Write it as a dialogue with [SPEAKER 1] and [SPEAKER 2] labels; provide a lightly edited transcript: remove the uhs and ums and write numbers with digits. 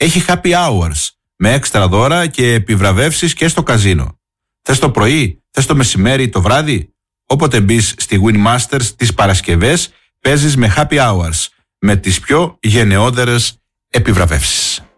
[SPEAKER 1] έχει happy hours με έξτρα δώρα και επιβραβεύσεις και στο καζίνο. Θες το πρωί, θες το μεσημέρι, το βράδυ? Όποτε μπεις στη Winmasters τις Παρασκευές, παίζεις με happy hours, με τις πιο γενναιόδερες επιβραβεύσεις.